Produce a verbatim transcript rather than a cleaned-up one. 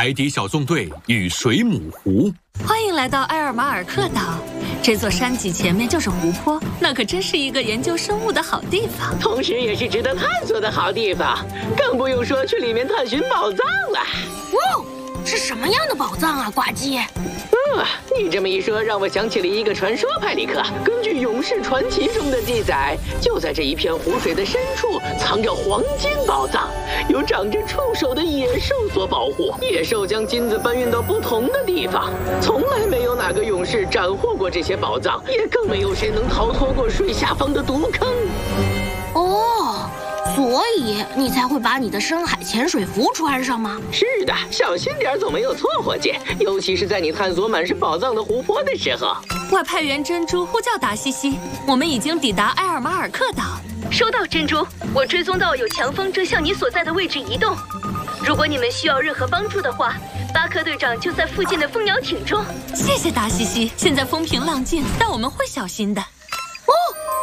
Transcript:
海底小纵队与水母湖。 欢迎来到埃尔马尔克岛，这座山脊前面就是湖泊，那可真是一个研究生物的好地方， 同时也是值得探索的好地方，更不用说去里面探寻宝藏了。 哇，是什么样的宝藏啊，呱唧？ 嗯，你这么一说，让我想起了一个传说，派里克。根据《勇士传奇》中的记载，就在这一片湖水的深处藏着黄金宝藏，由长着触手的野兽所保护。野兽将金子搬运到不同的地方，从来没有哪个勇士斩获过这些宝藏，也更没有谁能逃脱过水下方的毒坑。 哦。所以你才会把你的深海潜水服穿上吗？ 是的，小心点总没有错伙计，尤其是在你探索满是宝藏的湖泊的时候。 外派员珍珠呼叫达西西，我们已经抵达埃尔马尔克岛。 收到，珍珠，我追踪到有强风正向你所在的位置移动。如果你们需要任何帮助的话，巴克队长就在附近的蜂鸟艇中。 谢谢达西西，现在风平浪静，但我们会小心的。